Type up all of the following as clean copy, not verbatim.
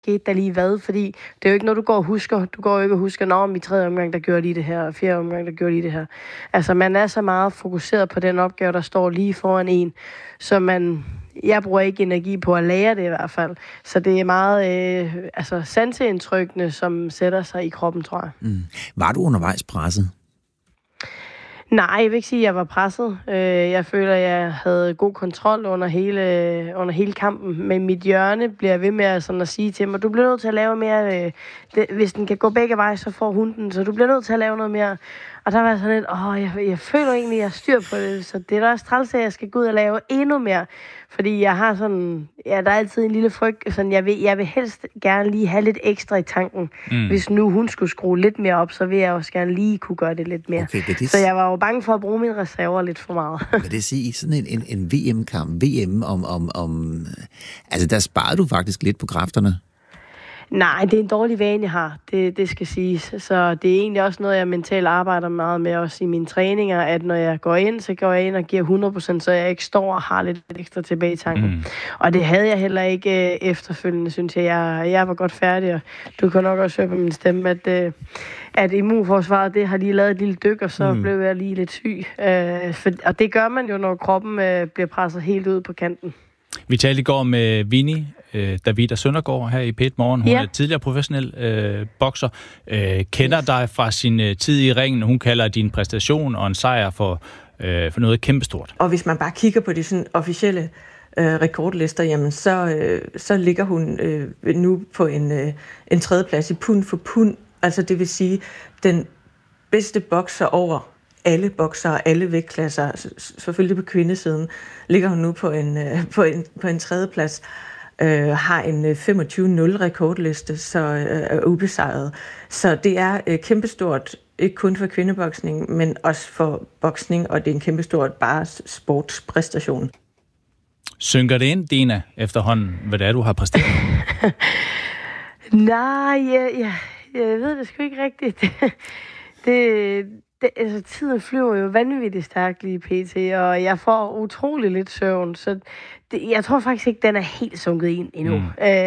skete der lige hvad, fordi det er jo ikke noget, du går og husker. Du går jo ikke og husker, om i 3. omgang, der gjorde lige det her, og 4. omgang, der gjorde lige det her. Altså, man er så meget fokuseret på den opgave, der står lige foran en, så jeg bruger ikke energi på at lære det i hvert fald. Så det er meget sanseindtrykkene, som sætter sig i kroppen, tror jeg. Mm. Var du undervejs presset? Nej, jeg vil ikke sige, at jeg var presset. Jeg føler, at jeg havde god kontrol under hele kampen. Men mit hjørne bliver ved med at sige til mig, du bliver nødt til at lave mere. Hvis den kan gå begge veje, så får hun den. Så du bliver nødt til at lave noget mere. Og der var sådan lidt, jeg føler egentlig, at jeg har styr på det. Så det er da også træls, at jeg skal gå ud og lave endnu mere. Fordi jeg har der er altid en lille frygt. Sådan, jeg vil helst gerne lige have lidt ekstra i tanken. Hvis nu hun skulle skrue lidt mere op, så vil jeg også gerne lige kunne gøre det lidt mere. Okay, så jeg var jo bange for at bruge mine reserver lidt for meget. Vil det sige, sådan en VM-kamp, altså der sparede du faktisk lidt på kræfterne? Nej, det er en dårlig vane, jeg har. Det skal siges. Så det er egentlig også noget, jeg mentalt arbejder meget med, også i mine træninger, at når jeg går ind, så går jeg ind og giver 100%, så jeg ikke står og har lidt ekstra tilbage i tanken. Og det havde jeg heller ikke efterfølgende, synes jeg. Jeg var godt færdig, og du kan nok også høre på min stemme, at immunforsvaret, det har lige lavet et lille dyk, og så blev jeg lige lidt syg. Og det gør man jo, når kroppen bliver presset helt ud på kanten. Vi talte i går med Vinnie Davida Søndergaard her i P1 Morgen. Hun er tidligere professionel bokser. Kender dig fra sin tid i ringen. Hun kalder din præstation og en sejr for noget kæmpestort. Og hvis man bare kigger på de sådan officielle rekordlister, jamen så ligger hun nu på en tredjeplads i pund for pund. Altså det vil sige, den bedste bokser over alle boksere, alle vægtklasser, selvfølgelig på kvindesiden, ligger hun nu på en tredjeplads, har en 25-0 rekordliste, så er ubesejret. Så det er kæmpestort, ikke kun for kvindeboksning, men også for boksning, og det er en kæmpestort bare sportspræstation. Synker det ind, Dina, efterhånden, hvad det er, du har præsteret? Nej, jeg ved det sgu ikke rigtigt. Tiden flyver jo vanvittigt stærkt lige pt, og jeg får utrolig lidt søvn, så jeg tror faktisk ikke, den er helt sunket ind endnu.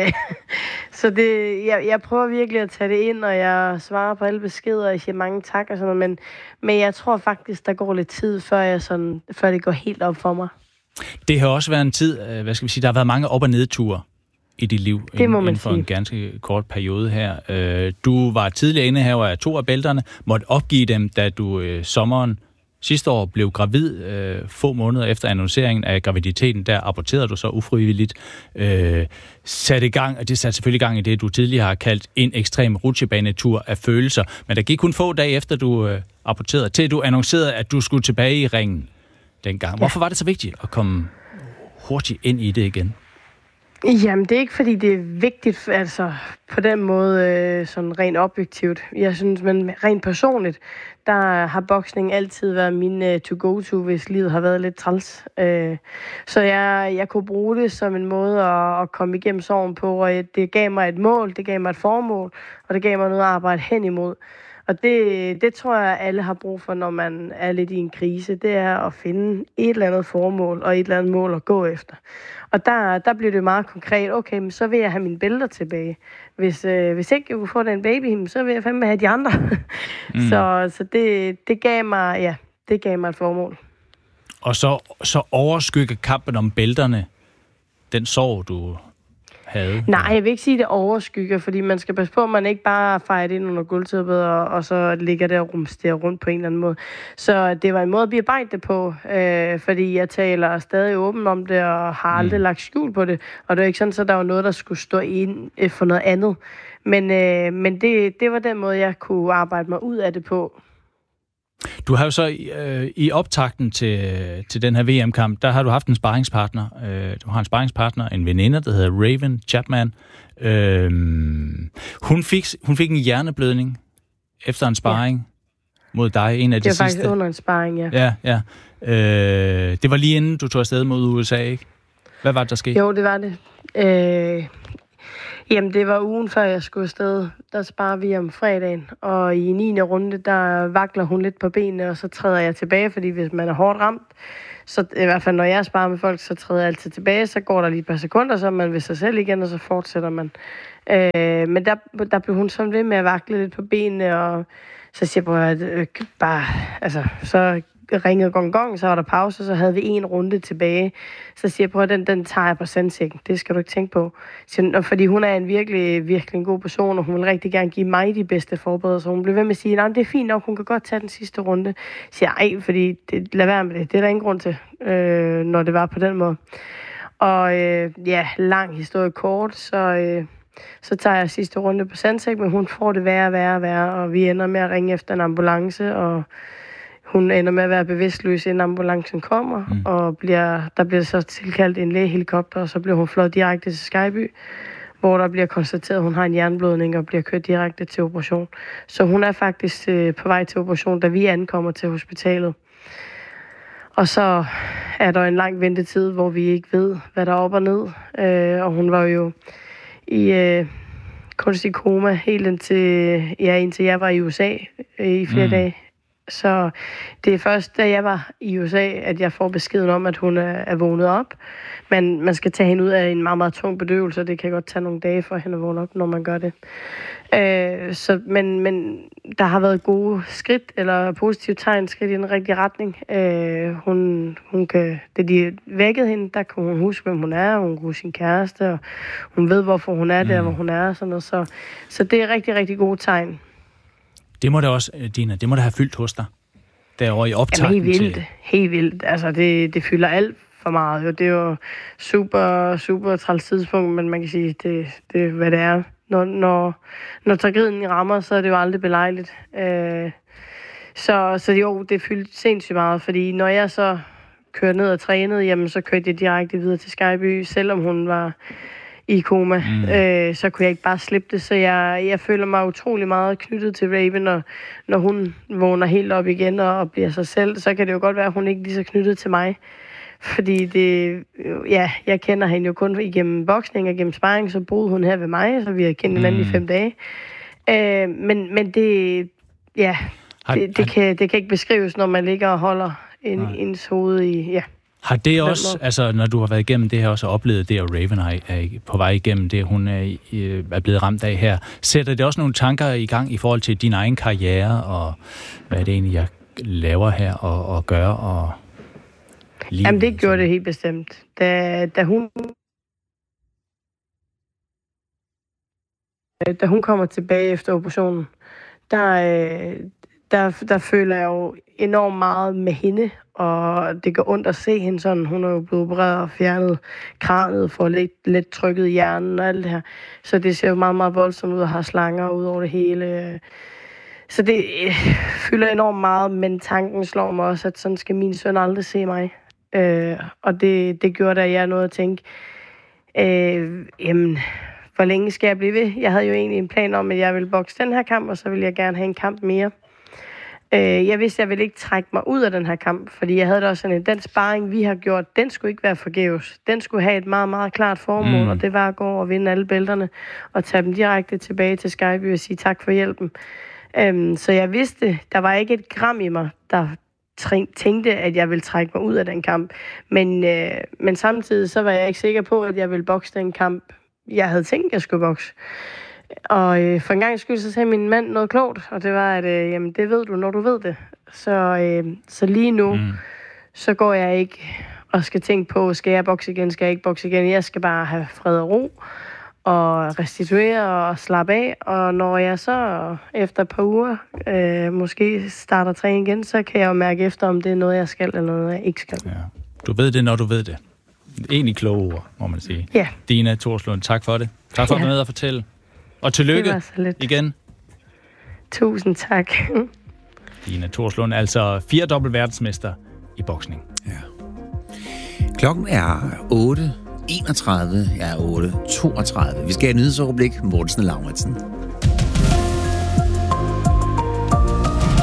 Så jeg prøver virkelig at tage det ind, og jeg svarer på alle beskeder, og jeg siger mange tak og sådan noget, men jeg tror faktisk, der går lidt tid, før det går helt op for mig. Det har også været en tid, der har været mange op- og nedture i dit liv inden for en ganske kort periode her. Du var tidligere indehaver af 2 af bælterne, måtte opgive dem, da du sommeren sidste år blev gravid. Få måneder efter annonceringen af graviditeten, der aborterede du så ufrivilligt. Satte i gang, og det satte selvfølgelig i gang i det, du tidligere har kaldt en ekstrem rutsjebanetur af følelser. Men der gik kun få dage efter, du aborterede, til du annoncerede, at du skulle tilbage i ringen dengang. Hvorfor var det så vigtigt at komme hurtigt ind i det igen? Jamen, det er ikke, fordi det er vigtigt, altså på den måde, sådan rent objektivt. Jeg synes, men rent personligt, der har boksning altid været min to-go-to, hvis livet har været lidt træls. Så jeg kunne bruge det som en måde at komme igennem sorgen på, og det gav mig et mål, det gav mig et formål, og det gav mig noget at arbejde hen imod. Og det tror jeg, alle har brug for, når man er lidt i en krise. Det er at finde et eller andet formål og et eller andet mål at gå efter. Og der bliver det meget konkret. Okay, men så vil jeg have mine bælter tilbage. Hvis ikke jeg kunne få den baby, så vil jeg fandme have de andre. Så det gav mig, det gav mig et formål. Og så overskygge kampen om bælterne, den sorg, du havde? Nej, jeg vil ikke sige, det overskygger, fordi man skal passe på, at man ikke bare fejrer det ind under gulvtæppet, og så ligger der og rumsterer rundt på en eller anden måde. Så det var en måde at bearbejde det på, fordi jeg taler stadig åbent om det, og har aldrig lagt skjul på det. Og det er ikke sådan, så der var noget, der skulle stå ind for noget andet. Men det var den måde, jeg kunne arbejde mig ud af det på. Du har jo så i optakten til den her VM-kamp, der har du haft en sparringspartner. Du har en sparringspartner, en veninde, der hedder Raven Chapman. Hun fik en hjerneblødning efter en sparring mod dig, en af de sidste. Det var faktisk under en sparring, ja. Ja. Det var lige inden du tog afsted mod USA, ikke? Hvad var det, der skete? Jo, det var det. Jamen, det var ugen før jeg skulle afsted. Der sparer vi om fredagen, og i 9. runde, der vakler hun lidt på benene, og så træder jeg tilbage, fordi hvis man er hårdt ramt, så i hvert fald når jeg sparer med folk, så træder jeg altid tilbage, så går der lige et par sekunder, så er man ved sig selv igen, og så fortsætter man. Men der blev hun sådan ved med at vakle lidt på benene, og så siger jeg så ringede gong, så var der pause, så havde vi 1 runde tilbage. Så siger jeg, den tager jeg på sandsækken. Det skal du ikke tænke på. Så, fordi hun er en virkelig, virkelig en god person, og hun vil rigtig gerne give mig de bedste forberedelser. Hun blev ved med at sige, nej, det er fint nok, hun kan godt tage den sidste runde. Så siger jeg, fordi lad være med det. Det er der ingen grund til, når det var på den måde. Og lang historie kort, så tager jeg sidste runde på sandsæk, men hun får det værre, og vi ender med at ringe efter en ambulance, og hun ender med at være bevidstløs, inden ambulancen kommer, og der bliver så tilkaldt en lægehelikopter, og så bliver hun fløjet direkte til Skyby, hvor der bliver konstateret, at hun har en hjerneblødning og bliver kørt direkte til operation. Så hun er faktisk på vej til operation, da vi ankommer til hospitalet. Og så er der en lang ventetid, hvor vi ikke ved, hvad der er op og ned. Og hun var jo i kunstig koma helt indtil jeg var i USA i flere dage. Så det er først, da jeg var i USA, at jeg får beskeden om, at hun er vågnet op. Men man skal tage hende ud af en meget, meget tung bedøvelse, og det kan godt tage nogle dage for hende at vågne op, når man gør det. Men der har været gode skridt, eller positive tegn, skridt i den rigtige retning. Hun kan, da de vækkede hende, der kan hun huske, hvem hun er, hun kan huske sin kæreste, og hun ved, hvorfor hun er der, hvor hun er. Sådan noget. Så det er rigtig, rigtig gode tegn. Det må da også, Dina, det må da have fyldt hos dig, derovre i optakten. Jamen, helt vildt. Altså, det fylder alt for meget. Jo. Det er jo super, super træls tidspunkt, men man kan sige, det er, hvad det er. Når tragedien rammer, så er det jo aldrig belejligt. Så jo, det fyldte sindssygt meget, fordi når jeg så kørte ned og trænede, jamen, så kørte jeg direkte videre til Skyby, selvom hun var i koma, så kunne jeg ikke bare slippe det. Så jeg føler mig utrolig meget knyttet til Raven, og når hun vågner helt op igen og bliver sig selv, så kan det jo godt være, at hun ikke er lige så knyttet til mig. Fordi jeg kender hende jo kun igennem boksning og gennem sparring, så boede hun her ved mig, så vi har kendt hinanden i 5 dage. Men det kan ikke beskrives, når man ligger og holder ens hoved i... Ja. Har det også, altså når du har været igennem det her, også oplevet det, og Raven er på vej igennem det, hun er blevet ramt af her, sætter det også nogle tanker i gang i forhold til din egen karriere, og hvad er det egentlig, jeg laver her og gør, og livet? Jamen det gjorde det helt bestemt. Da hun kommer tilbage efter operationen, der føler jeg jo enormt meget med hende, og det gør ondt at se hende sådan. Hun er jo blevet opereret og fjernet kranet for lidt trykket i hjernen og alt det her. Så det ser jo meget, meget voldsomt ud og har slanger ud over det hele. Så det fylder enormt meget, men tanken slår mig også, at sådan skal min søn aldrig se mig. Og det gjorde, at jeg nåede at tænke, hvor længe skal jeg blive ved? Jeg havde jo egentlig en plan om, at jeg ville bokse den her kamp, og så ville jeg gerne have en kamp mere. Jeg vidste, at jeg ville ikke trække mig ud af den her kamp, fordi jeg havde da også sådan den sparring, vi har gjort, den skulle ikke være forgæves. Den skulle have et meget, meget klart formål, og det var at gå og vinde alle bælterne, og tage dem direkte tilbage til Skyby og sige tak for hjælpen. Så jeg vidste, der var ikke et gram i mig, der tænkte, at jeg ville trække mig ud af den kamp. Men samtidig så var jeg ikke sikker på, at jeg ville bokse den kamp, jeg havde tænkt, jeg skulle bokse. Og for en gang skyld, så sagde min mand noget klogt, og det var, at jamen, det ved du, når du ved det. Så lige nu, så går jeg ikke og skal tænke på, skal jeg bokse igen, skal jeg ikke bokse igen. Jeg skal bare have fred og ro, og restituere og slappe af. Og når jeg så efter et par uger måske starter træning igen, så kan jeg jo mærke efter, om det er noget, jeg skal, eller noget, jeg ikke skal. Ja. Du ved det, når du ved det. Egentlig kloge ord, må man sige. Ja. Dina Thorslund, tak for det. Tak for at være med og fortælle. Og tillykke igen. Tusind tak. Dina Thorslund, altså 4-dobbelt verdensmester i boksning. Ja. Klokken er 8.31, ja 8.32. Vi skal have et nyhedsoverblik med Mortensen og Lauritsen.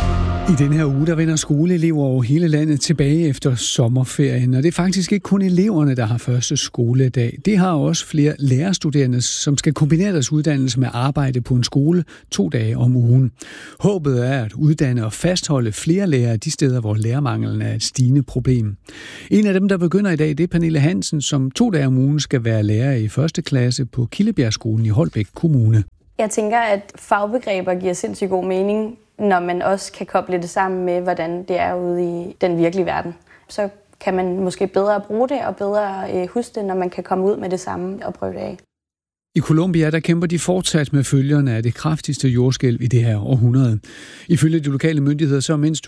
I denne her uge, der vender skoleelever over hele landet tilbage efter sommerferien. Og det er faktisk ikke kun eleverne, der har første skoledag. Det har også flere lærerstuderende, som skal kombinere deres uddannelse med arbejde på en skole 2 dage om ugen. Håbet er at uddanne og fastholde flere lærere de steder, hvor lærermanglen er et stigende problem. En af dem, der begynder i dag, det er Pernille Hansen, som 2 dage om ugen skal være lærer i 1. klasse på Kildebjergskolen i Holbæk Kommune. Jeg tænker, at fagbegreber giver sindssygt god mening, når man også kan koble det sammen med, hvordan det er ude i den virkelige verden. Så kan man måske bedre bruge det og bedre huske det, når man kan komme ud med det samme og prøve det af. I Colombia, der kæmper de fortsat med følgerne af det kraftigste jordskælv i det her århundrede. Ifølge de lokale myndigheder, så er mindst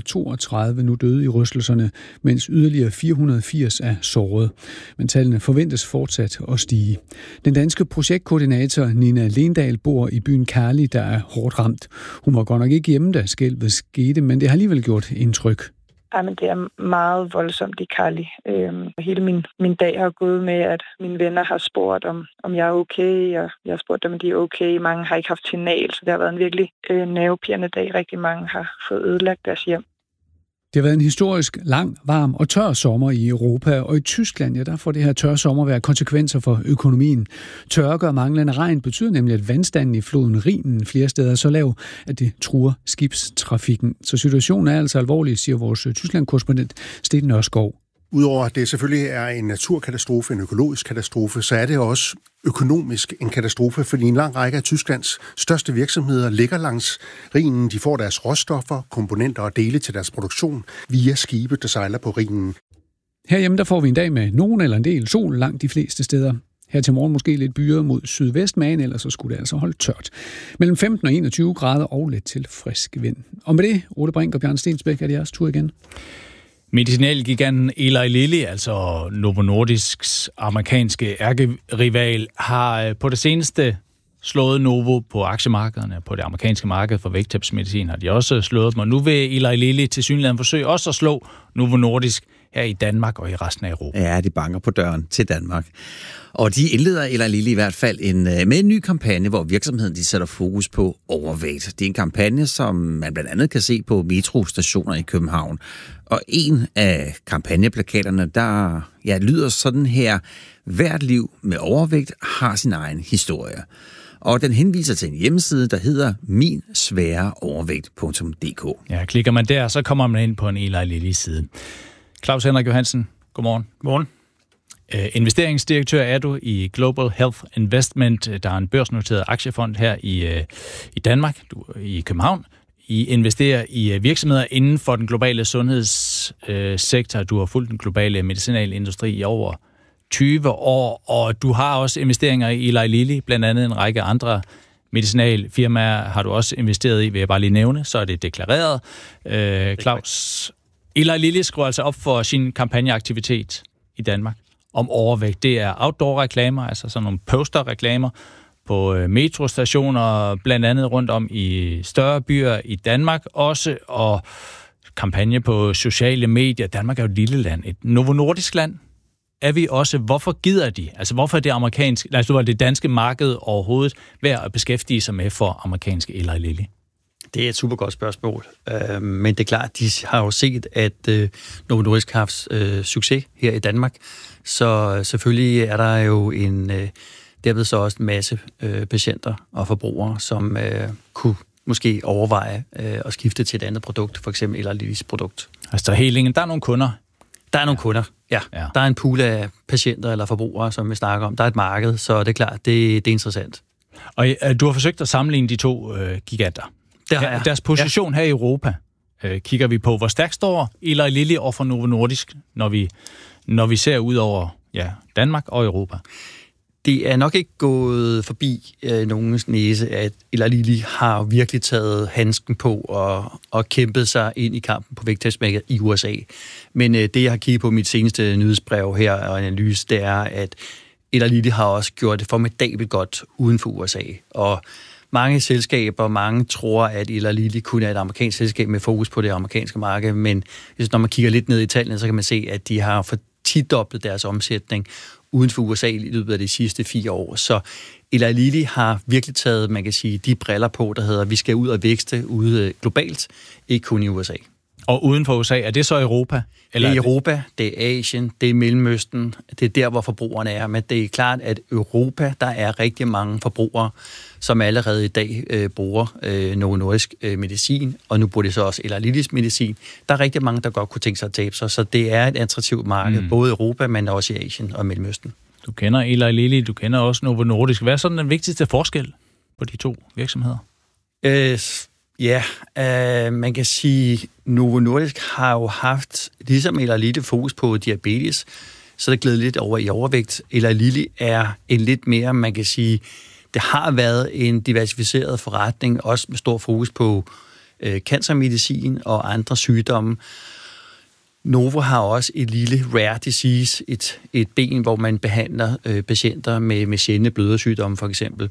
132 nu døde i rystelserne, mens yderligere 480 er såret. Men tallene forventes fortsat at stige. Den danske projektkoordinator Nina Lendal bor i byen Cali, der er hårdt ramt. Hun var godt nok ikke hjemme, da skælvet skete, men det har alligevel gjort indtryk. Ej, men det er meget voldsomt i Cali. Hele min dag har gået med, at mine venner har spurgt, om jeg er okay, og jeg har spurgt dem, om de er okay. Mange har ikke haft signal, så det har været en virkelig nervepirrende dag. Rigtig mange har fået ødelagt deres hjem. Det har været en historisk lang, varm og tør sommer i Europa, og i Tyskland, ja, der får det her tør sommervejr konsekvenser for økonomien. Tørke og manglende regn betyder nemlig, at vandstanden i floden Rhinen flere steder er så lav, at det truer skibstrafikken. Så situationen er altså alvorlig, siger vores Tyskland-korrespondent Sten Nørskov. Udover at det selvfølgelig er en naturkatastrofe, en økologisk katastrofe, så er det også økonomisk en katastrofe, fordi en lang række af Tysklands største virksomheder ligger langs Rhinen. De får deres råstoffer, komponenter og dele til deres produktion via skibe, der sejler på Rhinen. Herhjemme der får vi en dag med nogen eller en del sol langt de fleste steder. Her til morgen måske lidt byer mod sydvest, men ellers så skulle det altså holde tørt. Mellem 15 og 21 grader og lidt til frisk vind. Og med det, Ole Brink og Bjørn Stensbæk, er det jeres tur igen. Medicinalgiganten Eli Lilly, altså Novo Nordisks amerikanske ærkerival, har på det seneste slået Novo på aktiemarkederne. På det amerikanske marked for vægttabsmedicin har de også slået dem, og nu vil Eli Lilly tilsyneladende forsøge også at slå Novo Nordisk her i Danmark og i resten af Europa. Ja, de banker på døren til Danmark. Og de indleder Eli Lilly i hvert fald med en ny kampagne, hvor virksomheden de sætter fokus på overvægt. Det er en kampagne, som man blandt andet kan se på metrostationer i København. Og en af kampagneplakaterne, der lyder sådan her: hvert liv med overvægt har sin egen historie. Og den henviser til en hjemmeside, der hedder minsværeovervægt.dk. Ja, klikker man der, så kommer man ind på en Eli Lilly-side. Claus Henrik Johansen, godmorgen. Godmorgen. Investeringsdirektør er du i Global Health Investment, der er en børsnoteret aktiefond her i Danmark, i København. I investerer i virksomheder inden for den globale sundhedssektor. Du har fulgt den globale medicinalindustri i over 20 år, og du har også investeringer i Eli Lilly, blandt andet en række andre medicinalfirmaer har du også investeret i, vil jeg bare lige nævne, så er det deklareret. Claus, Eli Lilly skruer altså op for sin kampagneaktivitet i Danmark om overvægt. Det er outdoor-reklamer, altså sådan nogle poster-reklamer på metrostationer, blandt andet rundt om i større byer i Danmark også, og kampagne på sociale medier. Danmark er jo et lille land, et Novo Nordisk land. Er vi også, hvorfor gider de? Altså hvorfor er det danske marked overhovedet værd at beskæftige sig med for amerikanske Eli Lilly? Det er et super godt spørgsmål, men det er klart, de har jo set, at Novo Nordisk har haft succes her i Danmark, så selvfølgelig er der jo derved så også en masse patienter og forbrugere, som kunne måske overveje at skifte til et andet produkt, for eksempel Eli Lillys produkt. Altså der er nogle kunder? Der er nogle kunder, ja. Der er en pool af patienter eller forbrugere, som vi snakker om. Der er et marked, så det er klart, det er interessant. Og du har forsøgt at sammenligne de to giganter. Deres position her i Europa kigger vi på. Hvor stærkt står Eli Lilly over for Novo Nordisk, når vi ser ud over Danmark og Europa? Det er nok ikke gået forbi nogens næse, at Eli Lilly har virkelig taget handsken på og kæmpet sig ind i kampen på vægttabsmarkedet i USA. Men det, jeg har kigget på mit seneste nyhedsbrev her og analyse, det er, at Eli Lilly har også gjort det formidabelt godt uden for USA. Og mange selskaber, mange tror, at Eli Lilly kun er et amerikansk selskab med fokus på det amerikanske marked, men når man kigger lidt ned i tallene, så kan man se, at de har 10-doblet deres omsætning uden for USA i løbet af de sidste 4 år. Så Eli Lilly har virkelig taget, man kan sige, de briller på, der hedder, vi skal ud og vækste ude globalt, ikke kun i USA. Og uden for USA, er det så Europa? Eller det er Europa, det er Asien, det er Mellemøsten, det er der, hvor forbrugerne er. Men det er klart, at Europa, der er rigtig mange forbrugere, som allerede i dag bruger Novo Nordisk medicin, og nu bruger det så også Eli Lillys medicin. Der er rigtig mange, der godt kunne tænke sig at tabe sig, så det er et attraktivt marked, både i Europa, men også i Asien og Mellemøsten. Du kender Eli Lilly, du kender også Novo Nordisk. Hvad er sådan den vigtigste forskel på de to virksomheder? Man kan sige, Novo Nordisk har jo haft, ligesom Eli Lilly, fokus på diabetes, så det glæder lidt over i overvægt. Eli Lilly er en lidt mere, man kan sige, det har været en diversificeret forretning, også med stor fokus på cancermedicin og andre sygdomme. Novo har også et lille rare disease, et ben, hvor man behandler patienter med sjældne blødersygdomme for eksempel.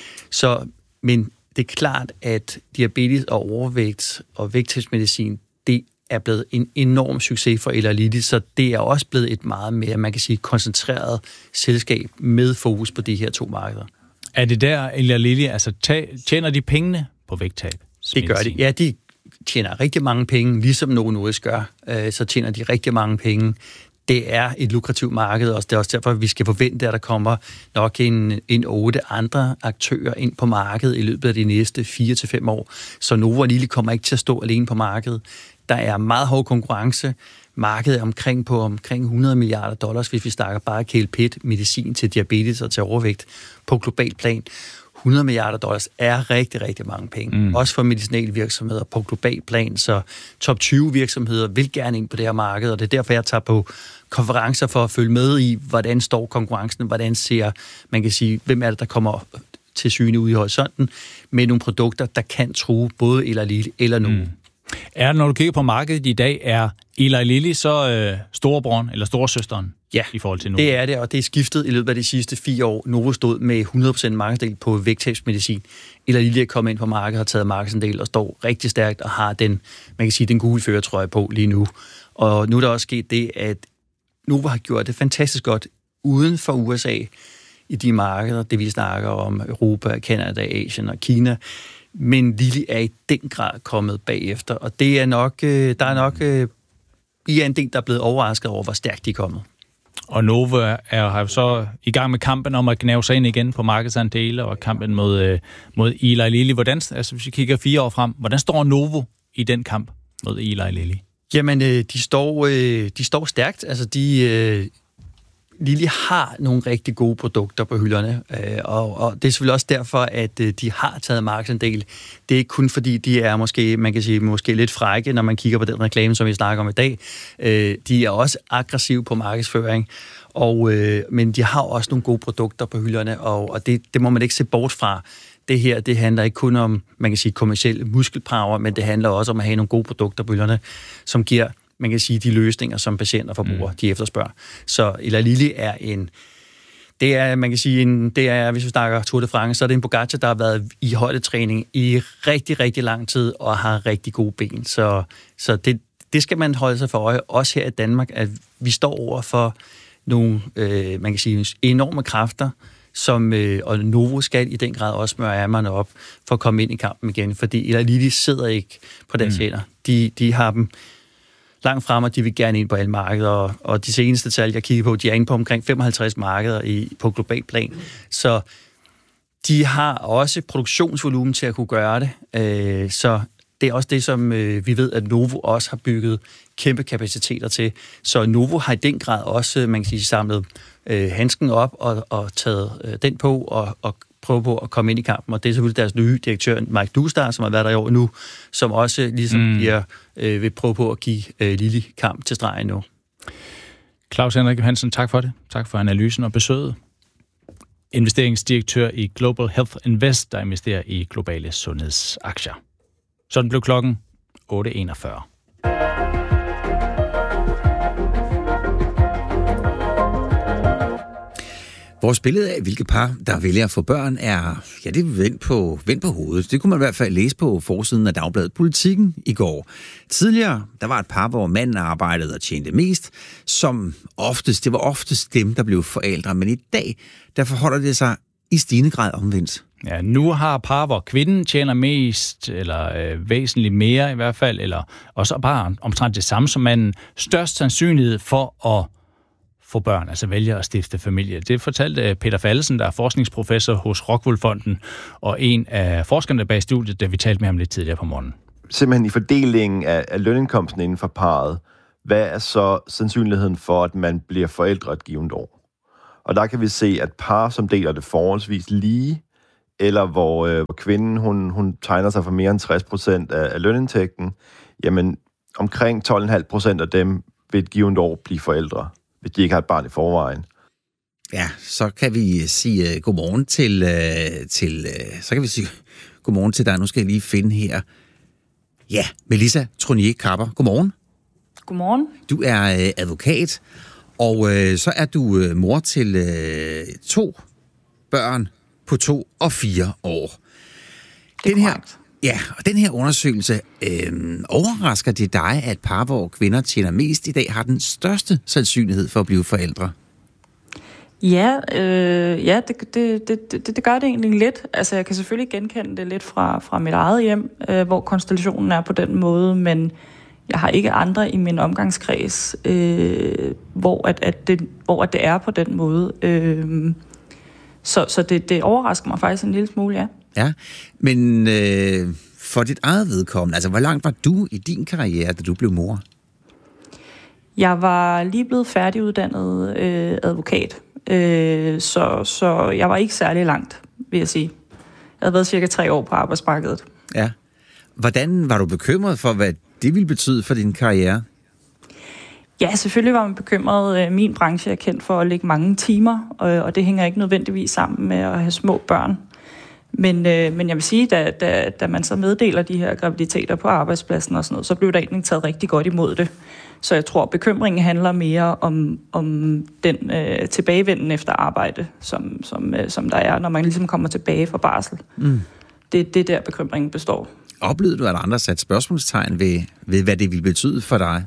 Men det er klart, at diabetes og overvægt og vægttabsmedicin, det er blevet en enorm succes for Eli Lilly, så det er også blevet et meget mere, man kan sige, koncentreret selskab med fokus på de her to markeder. Er det der, Eli Lilly, altså tjener de pengene på vægttab? Det gør de. Ja, de tjener rigtig mange penge, ligesom Novo Nordisk gør, så tjener de rigtig mange penge. Det er et lukrativt marked, og det er også derfor, at vi skal forvente, at der kommer nok en 8 andre aktører ind på markedet i løbet af de næste 4-5 år. Så Novo Lilly kommer ikke til at stå alene på markedet. Der er meget hård konkurrence. Markedet er omkring $100 milliarder, hvis vi snakker bare KLP, medicin til diabetes og til overvægt på global plan. $100 milliarder er rigtig, rigtig mange penge. Også for medicinalvirksomheder på global plan, så top 20 virksomheder vil gerne ind på det her marked, og det er derfor, jeg tager på konferencer for at følge med i, hvordan står konkurrencen, hvordan ser, man kan sige, hvem er det, der kommer til syne ude i horisonten, med nogle produkter, der kan true både Eli Lilly eller Novo. Når du kigger på markedet i dag, er Eli Lilly så storebroren eller storesøsteren? Ja, i forhold til Novo? Det er det, og det er skiftet i løbet af de sidste 4 år. Novo stod med 100% markedsdel på vægttabsmedicin. Eli Lilly er kommet ind på markedet, har taget markedsandel og står rigtig stærkt og har den, man kan sige, den gule førertrøje på lige nu. Og nu er der også sket det, at Novo har gjort det fantastisk godt uden for USA i de markeder, det vi snakker om, Europa, Canada, Asien og Kina. Men Lilly er i den grad kommet bagefter, og det er nok, I er en del, der er blevet overrasket over, hvor stærkt de er kommet. Og Novo har jo så i gang med kampen om at gnave sig ind igen på markedsandele og kampen mod Eli Lilly. Hvis vi kigger 4 år frem, hvordan står Novo i den kamp mod Eli Lilly? Jamen, de står stærkt. Altså, Lilly har nogle rigtig gode produkter på hylderne, og det er selvfølgelig også derfor, at de har taget markedsandel. Det er ikke kun fordi, de er måske lidt frække, når man kigger på den reklame, som vi snakker om i dag. De er også aggressive på markedsføring, men de har også nogle gode produkter på hylderne, og det må man ikke se bort fra. Det her, det handler ikke kun om, man kan sige, kommercielle muskelpower, men det handler også om at have nogle gode produkter på hylderne, som giver, man kan sige, de løsninger, som patienter og forbrugere, de efterspørger. Så Eli Lilly er hvis vi snakker Tour de France, så er det en Pogacar, der har været i højdetræning i rigtig, rigtig lang tid og har rigtig gode ben. Så det skal man holde sig for øje, også her i Danmark, at vi står over for nogle, man kan sige, enorme kræfter, og Novo skal i den grad også smøre ærmerne op for at komme ind i kampen igen, fordi Eli Lilly sidder ikke på deres hænder. De har dem langt frem, og de vil gerne ind på alle markeder, og de seneste tal, jeg kigger på, de er inde på omkring 55 markeder på global plan. Så de har også produktionsvolumen til at kunne gøre det. Så det er også det, som vi ved, at Novo også har bygget kæmpe kapaciteter til. Så Novo har i den grad også, man kan sige, samlet handsken op og taget den på og prøve på at komme ind i kampen. Og det er selvfølgelig deres nye direktør, Mike Doustar, som har været der i år nu, som også ligesom vil prøve på at give Lilly kamp til stregen nu. Claus Henrik Johansen, tak for det. Tak for analysen og besøget. Investeringsdirektør i Global Health Invest, der investerer i globale sundhedsaktier. Sådan blev klokken 8.41. Vores billede af, hvilke par, der vælger at få børn, er det er vendt på hovedet. Det kunne man i hvert fald læse på forsiden af Dagbladet Politikken i går. Tidligere, der var et par, hvor manden arbejdede og tjente mest, det var oftest dem, der blev forældre. Men i dag, der forholder det sig i stigende grad omvendt. Ja, nu har par, hvor kvinden tjener mest, eller væsentligt mere i hvert fald, eller også bare omtrent det samme som manden, størst sandsynlighed for at få børn, altså vælger at stifte familie. Det fortalte Peter Fallesen, der er forskningsprofessor hos Rockwool Fonden, og en af forskerne bag studiet, da vi talte med ham lidt tidligere på morgenen. Simpelthen i fordelingen af lønindkomsten inden for parret, hvad er så sandsynligheden for, at man bliver forældre et givet år? Og der kan vi se, at par, som deler det forholdsvis lige, eller hvor kvinden hun tegner sig for mere end 60% af lønindtægten, jamen omkring 12,5% af dem vil et givet år blive forældre, hvis de ikke har et barn i forvejen. Ja, så kan vi sige godmorgen godmorgen til dig. Nu skal jeg lige finde her. Ja, Melissa Tronier-Kapper. Godmorgen. Godmorgen. Du er advokat, og så er du mor til 2 børn på 2 og 4 år. Den her undersøgelse, overrasker det dig, at par, hvor kvinder tjener mest i dag, har den største sandsynlighed for at blive forældre? Ja, det gør det egentlig lidt. Altså, jeg kan selvfølgelig genkende det lidt fra mit eget hjem, hvor konstellationen er på den måde, men jeg har ikke andre i min omgangskreds, hvor det er på den måde. Så det overrasker mig faktisk en lille smule, ja. Ja, men for dit eget vedkommende, altså hvor langt var du i din karriere, da du blev mor? Jeg var lige blevet færdiguddannet advokat, så jeg var ikke særlig langt, vil jeg sige. Jeg havde været cirka 3 år på arbejdsmarkedet. Ja. Hvordan var du bekymret for, hvad det ville betyde for din karriere? Ja, selvfølgelig var man bekymret. Min branche er kendt for at lægge mange timer, og det hænger ikke nødvendigvis sammen med at have små børn. Men jeg vil sige, da man så meddeler de her graviditeter på arbejdspladsen og sådan noget, så blev der egentlig taget rigtig godt imod det. Så jeg tror, bekymringen handler mere om den tilbagevenden efter arbejde, som der er, når man ligesom kommer tilbage fra barsel. Mm. Det er der, bekymringen består. Oplevede du, at andre satte spørgsmålstegn ved, hvad det ville betyde for dig?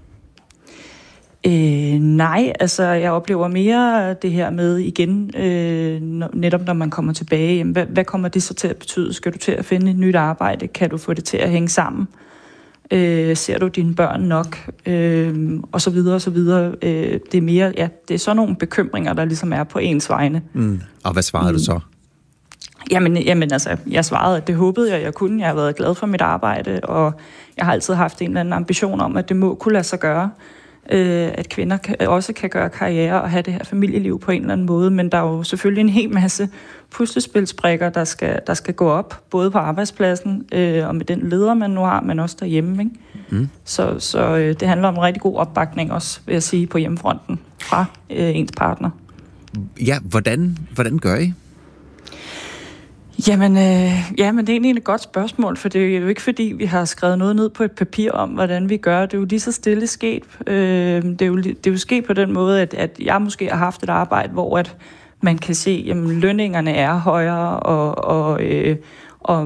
Nej, altså jeg oplever mere det her med igen, netop når man kommer tilbage, jamen, hvad kommer det så til at betyde? Skal du til at finde et nyt arbejde? Kan du få det til at hænge sammen? Ser du dine børn nok? Og så videre, og så videre. Det er mere, ja, det er sådan nogle bekymringer, der ligesom er på ens vegne. Mm. Og hvad svarede du så? Jamen altså, jeg svarede, at det håbede jeg kunne. Jeg har været glad for mit arbejde, og jeg har altid haft en eller anden ambition om, at det må kunne lade sig gøre. At kvinder også kan gøre karriere og have det her familieliv på en eller anden måde, men der er jo selvfølgelig en hel masse puslespilsbrikker, der skal gå op, både på arbejdspladsen og med den leder, man nu har, men også derhjemme. Ikke? Mm. Så det handler om en rigtig god opbakning også, vil jeg sige, på hjemmefronten fra ens partner. Ja, hvordan gør I? Jamen, det er egentlig et godt spørgsmål, for det er jo ikke fordi, vi har skrevet noget ned på et papir om, hvordan vi gør. Det er jo lige så stille sket. Det er jo sket på den måde, at jeg måske har haft et arbejde, hvor at man kan se, at lønningerne er højere, og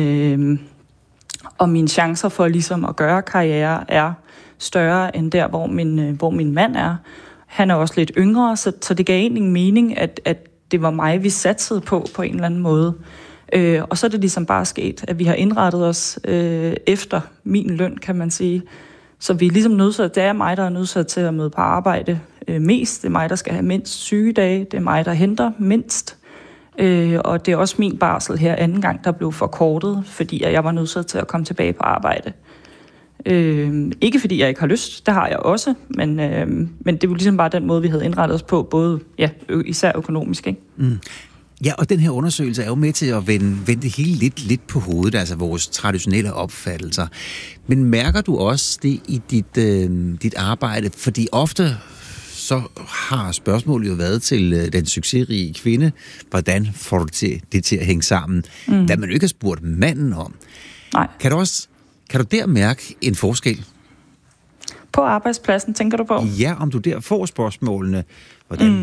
mine chancer for ligesom at gøre karriere er større end der, hvor min mand er. Han er også lidt yngre, så det gav egentlig mening, at det var mig, vi satsede på en eller anden måde. Og så er det ligesom bare sket, at vi har indrettet os efter min løn, kan man sige. Så vi er ligesom nødsat, det er mig, der er nødsat til at møde på arbejde mest. Det er mig, der skal have mindst sygedage. Det er mig, der henter mindst. Og det er også min barsel her anden gang, der blev forkortet, fordi jeg var nødsat til at komme tilbage på arbejde. Ikke fordi jeg ikke har lyst, det har jeg også, men det er jo ligesom bare den måde, vi havde indrettet os på, både især økonomisk, ikke? Mm. Ja, og den her undersøgelse er jo med til at vende det hele lidt på hovedet, altså vores traditionelle opfattelser. Men mærker du også det i dit arbejde? Fordi ofte så har spørgsmålet jo været til den succesrige kvinde, hvordan får du det til at hænge sammen, hvad man jo ikke har spurgt manden om. Nej. Kan du der mærke en forskel? På arbejdspladsen, tænker du på? Ja, om du der får spørgsmålene. Hvordan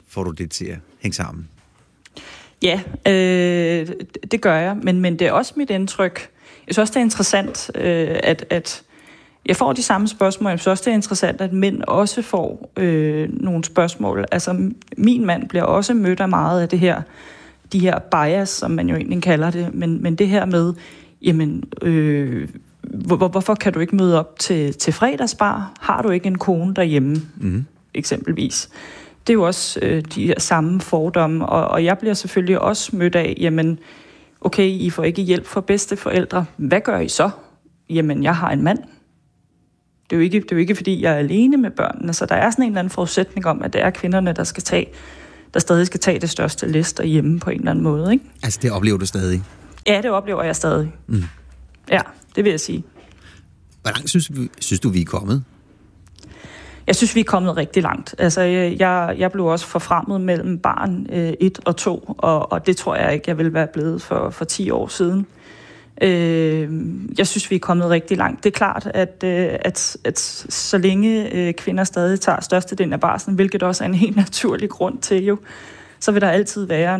får du det til at hænge sammen? Ja, det gør jeg, men det er også mit indtryk. Jeg synes også, det er interessant, at jeg får de samme spørgsmål. Jeg synes også, det er interessant, at mænd også får nogle spørgsmål. Altså, min mand bliver også mødt af meget af det her, de her bias, som man jo egentlig kalder det, men det her med, jamen, hvorfor kan du ikke møde op til fredagsbar? Har du ikke en kone derhjemme, eksempelvis? Det er jo også de her samme fordomme, og jeg bliver selvfølgelig også mødt af, jamen, okay, I får ikke hjælp fra bedsteforældre. Hvad gør I så? Jamen, jeg har en mand. Det er jo ikke, fordi jeg er alene med børnene, så der er sådan en eller anden forudsætning om, at det er kvinderne, der stadig skal tage det største læs derhjemme på en eller anden måde, ikke? Altså, det oplever du stadig? Ja, det oplever jeg stadig. Ja, det vil jeg sige. Hvor langt synes du, vi er kommet? Jeg synes, vi er kommet rigtig langt. Altså, jeg blev også forfremmet mellem barn 1 og 2, og det tror jeg ikke, jeg ville være blevet for 10 år siden. Jeg synes, vi er kommet rigtig langt. Det er klart, at så længe kvinder stadig tager størstedelen af barslen, hvilket også er en helt naturlig grund til jo, så vil der altid være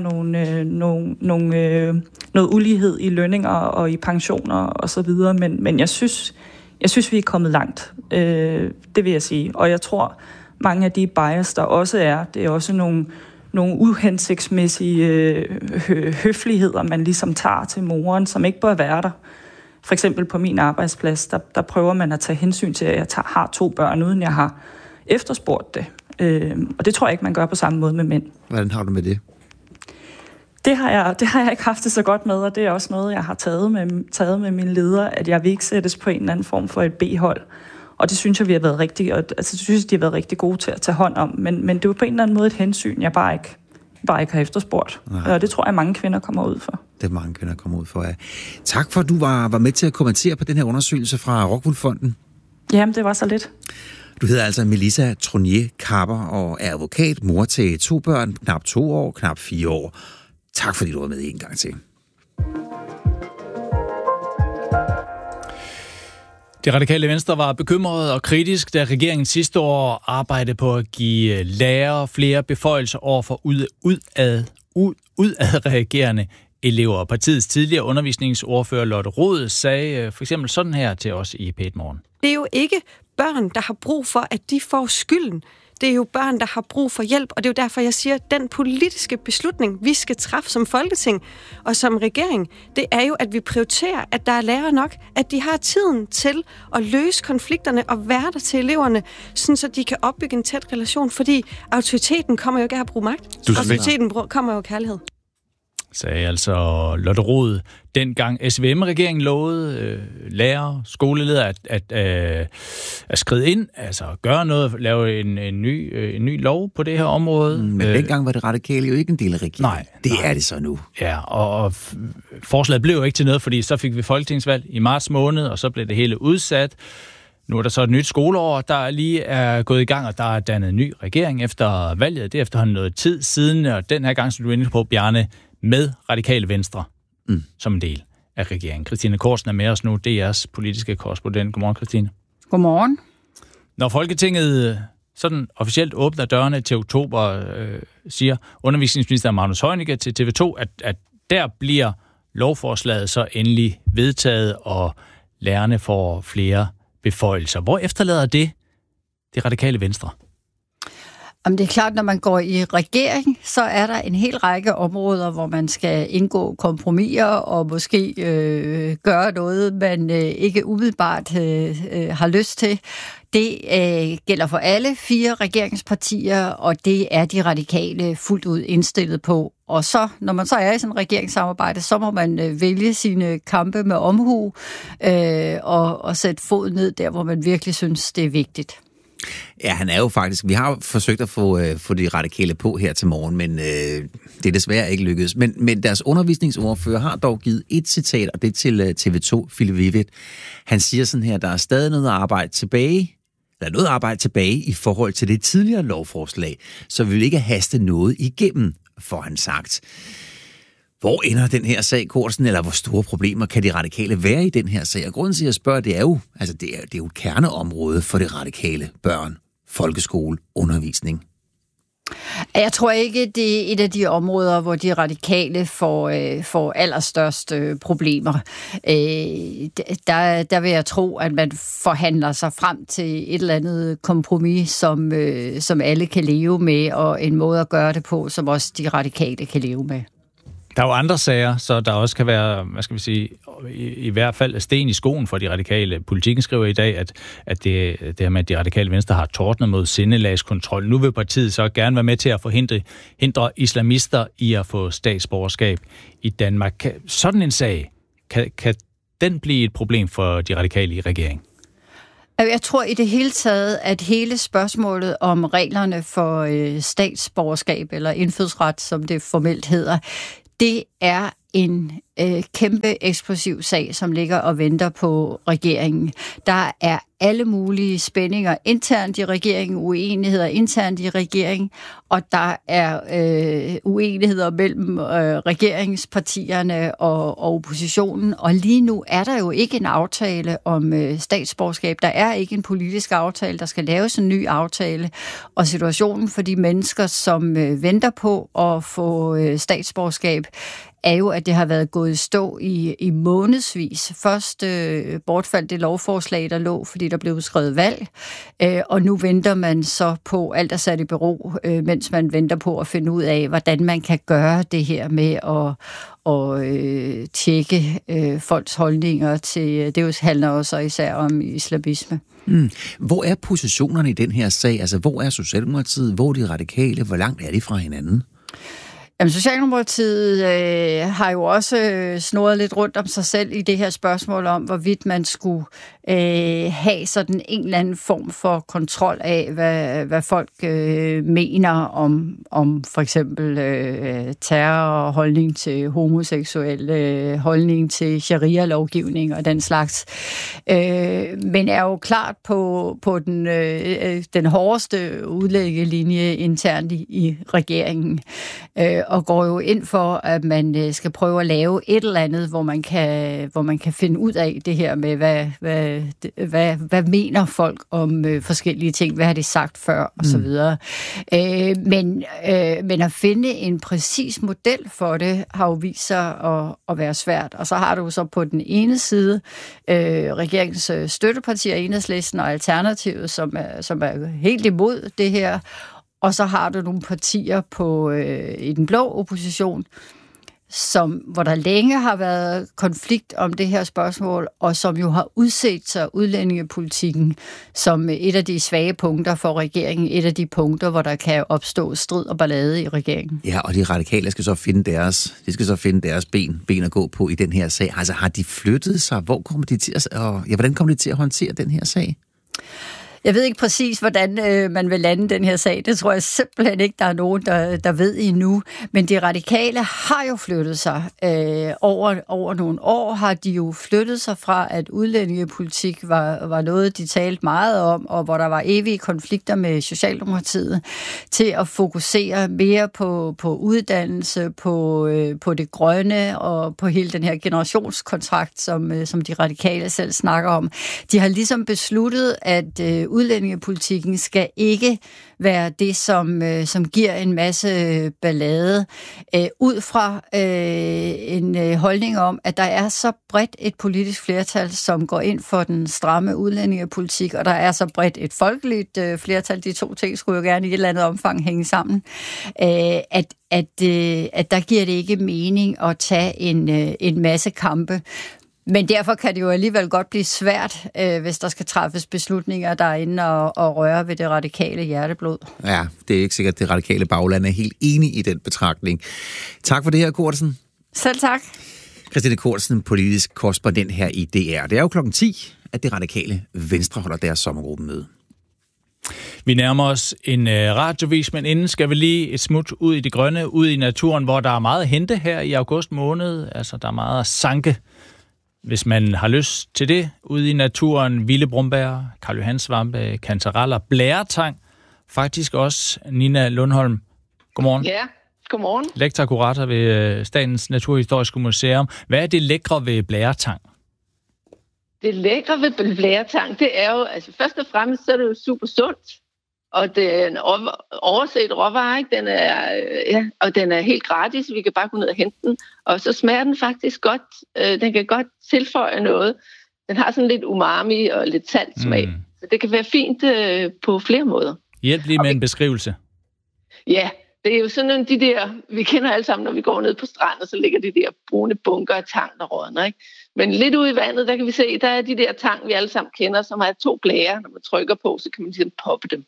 noget ulighed i lønninger og i pensioner og så videre. Men jeg synes, vi er kommet langt. Det vil jeg sige. Og jeg tror, mange af de bias, der også er, det er også nogle uhensigtsmæssige høfligheder, man ligesom tager til moren, som ikke bør være der. For eksempel på min arbejdsplads, der prøver man at tage hensyn til, at jeg har 2 børn, uden jeg har efterspurgt det. Og det tror jeg ikke, man gør på samme måde med mænd. Hvordan har du med det? Det har jeg ikke haft det så godt med, og det er også noget, jeg har taget med mine ledere, at jeg vil ikke sættes på en eller anden form for et B-hold. Og det synes jeg, de har været rigtig gode til at tage hånd om. Men det er jo på en eller anden måde et hensyn, jeg bare ikke har efterspurgt. Nej. Og det tror jeg, mange kvinder kommer ud for. Det er mange kvinder kommer ud for, ja. Tak for, at du var med til at kommentere på den her undersøgelse fra Rockwool Fonden. Jamen, det var så lidt. Du hedder altså Melissa Tronier-Kapper og er advokat, mor til 2 børn, knap 2 år, knap 4 år. Tak fordi du var med en gang til. Det radikale Venstre var bekymret og kritisk, da regeringen sidste år arbejdede på at give lærere flere beføjelser over for udadreagerende elever. Partiets tidligere undervisningsordfører Lotte Rod sagde for eksempel sådan her til os i P1 Morgen. Det er jo ikke børn, der har brug for, at de får skylden. Det er jo børn, der har brug for hjælp, og det er jo derfor, jeg siger, at den politiske beslutning, vi skal træffe som Folketing og som regering, det er jo, at vi prioriterer, at der er lærere nok, at de har tiden til at løse konflikterne og være der til eleverne, sådan så de kan opbygge en tæt relation, fordi autoriteten kommer jo ikke af at bruge magt. Autoriteten kommer jo af kærlighed. Sagde altså Lotte Rod. Dengang SVM-regeringen lovede lærere, skoleledere at skride ind, altså gøre noget, lave en ny lov på det her område. Men dengang var det radikale jo ikke en del af regeringen. Nej. Det er det så nu. Ja, og forslaget blev jo ikke til noget, fordi så fik vi folketingsvalg i marts måned, og så blev det hele udsat. Nu er der så et nyt skoleår, der lige er gået i gang, og der er dannet en ny regering efter valget. Det er efterhånden noget tid siden, og den her gang, som du er inde på, Bjarne, med Radikale Venstre som en del af regeringen. Christine Korsen er med os nu, DR's politiske korrespondent. Godmorgen, Christine. Godmorgen. Når Folketinget sådan officielt åbner dørene til oktober, siger undervisningsminister Magnus Heunicke til TV2, at der bliver lovforslaget så endelig vedtaget, og lærerne får flere beføjelser. Hvor efterlader det Radikale Venstre? Jamen, det er klart, når man går i regering, så er der en hel række områder, hvor man skal indgå kompromiser og måske gøre noget, man ikke umiddelbart har lyst til. Det gælder for alle 4 regeringspartier, og det er de radikale fuldt ud indstillet på. Og så, når man så er i sådan et regeringssamarbejde, så må man vælge sine kampe med omhu og sætte fod ned der, hvor man virkelig synes, det er vigtigt. Ja, han er jo faktisk... Vi har forsøgt at få de radikale på her til morgen, men det er desværre ikke lykkedes. Men deres undervisningsordfører har dog givet et citat, og det er til TV2, Philip Vivet. Han siger sådan her, der er stadig noget arbejde tilbage i forhold til det tidligere lovforslag, så vi vil ikke haste noget igennem, får han sagt. Hvor ender den her sag, Korsen, eller hvor store problemer kan de radikale være i den her sag? Og grunden til, at jeg spørger, det er jo et kerneområde for det radikale: børn, folkeskole, undervisning. Jeg tror ikke, det er et af de områder, hvor de radikale får allerstørst problemer. Der vil jeg tro, at man forhandler sig frem til et eller andet kompromis, som alle kan leve med, og en måde at gøre det på, som også de radikale kan leve med. Der er jo andre sager, så der også kan være, hvad skal vi sige, i hvert fald sten i skoen for de radikale. Politikken skriver i dag, at det her med, at de radikale venstre har tordnet mod sindelagskontrol. Nu vil partiet så gerne være med til at hindre islamister i at få statsborgerskab i Danmark. Sådan en sag, kan den blive et problem for de radikale i regeringen? Jeg tror i det hele taget, at hele spørgsmålet om reglerne for statsborgerskab eller indfødsret, som det formelt hedder, det er en kæmpe eksplosiv sag, som ligger og venter på regeringen. Der er alle mulige spændinger internt i regeringen, uenigheder internt i regeringen, og der er uenigheder mellem regeringspartierne og oppositionen. Og lige nu er der jo ikke en aftale om statsborgerskab. Der er ikke en politisk aftale. Der skal laves en ny aftale. Og situationen for de mennesker, som venter på at få statsborgerskab, er jo, at det har været gået i stå i månedsvis. Først bortfaldt det lovforslag, der lå, fordi der blev udskrevet valg, og nu venter man så på, alt er sat i bero, mens man venter på at finde ud af, hvordan man kan gøre det her med at tjekke folks holdninger til, det handler også især om islamisme. Hvor er positionerne i den her sag? Altså, hvor er Socialdemokratiet? Hvor er de radikale? Hvor langt er de fra hinanden? Jamen, Socialdemokratiet har jo også snurret lidt rundt om sig selv i det her spørgsmål om, hvorvidt man skulle have sådan en eller anden form for kontrol af, hvad folk mener om for eksempel terror, holdning til homoseksuelle, holdning til sharia-lovgivning og den slags. Men er jo klart på den hårdeste udlæggelinje internt i regeringen. Og går jo ind for, at man skal prøve at lave et eller andet, hvor man kan finde ud af det her med, hvad mener folk om forskellige ting, hvad har de sagt før, og så videre. Men at finde en præcis model for det, har jo vist sig at være svært. Og så har du så på den ene side regeringens støttepartier, Enhedslisten og Alternativet, som er helt imod det her. Og så har du nogle partier i den blå opposition, hvor der længe har været konflikt om det her spørgsmål, og som jo har udset sig udlændingepolitikken som et af de svage punkter for regeringen, et af de punkter, hvor der kan opstå strid og ballade i regeringen. Ja, og de radikale skal så finde deres ben at gå på i den her sag. Altså, har de flyttet sig? Hvor kommer de til hvordan kommer de til at håndtere den her sag? Jeg ved ikke præcis, hvordan man vil lande den her sag. Det tror jeg simpelthen ikke, der er nogen, der ved endnu. Men de radikale har jo flyttet sig. Over nogle år har de jo flyttet sig fra, at udlændingepolitik var noget, de talte meget om, og hvor der var evige konflikter med Socialdemokratiet, til at fokusere mere på uddannelse, på det grønne og på hele den her generationskontrakt, som de radikale selv snakker om. De har ligesom besluttet, at udlændingepolitikken skal ikke være det, som giver en masse ballade, ud fra en holdning om, at der er så bredt et politisk flertal, som går ind for den stramme udlændingepolitik, og der er så bredt et folkeligt flertal, de to ting skulle jo gerne i et eller andet omfang hænge sammen, at der giver det ikke mening at tage en masse kampe. Men derfor kan det jo alligevel godt blive svært, hvis der skal træffes beslutninger, der er inde og røre ved det radikale hjerteblod. Ja, det er ikke sikkert, at det radikale bagland er helt enig i den betragtning. Tak for det her, Cortsen. Selv tak. Christine Cortsen, politisk korrespondent her i DR. Det er jo 10:00, at det radikale Venstre holder deres sommergruppemøde. Vi nærmer os en radiovis, men inden skal vi lige et smut ud i det grønne, ud i naturen, hvor der er meget at hente her i august måned. Altså, der er meget at sanke, hvis man har lyst til det, ude i naturen. Vilde brumbær, Karl Johan-svampe, kantareller, blæretang. Faktisk også Nina Lundholm. Godmorgen. Ja, godmorgen. Lektor kurator ved Statens Naturhistoriske Museum. Hvad er det lækre ved blæretang? Det lækre ved blæretang, det er jo, altså først og fremmest, så er det jo super sundt. Og det er en overset råvare, ikke? Og den er helt gratis. Vi kan bare gå ned og hente den. Og så smager den faktisk godt. Den kan godt tilføje noget. Den har sådan lidt umami og lidt salt smag. Så det kan være fint på flere måder. Hjælp lige med en beskrivelse. Ja, det er jo sådan nogle de der, vi kender alle sammen, når vi går ned på stranden, og så ligger de der brune bunker af tang, der rådner, ikke? Men lidt ude i vandet, der kan vi se, der er de der tang, vi alle sammen kender, som har 2 blærer. Når man trykker på, så kan man ligesom poppe dem.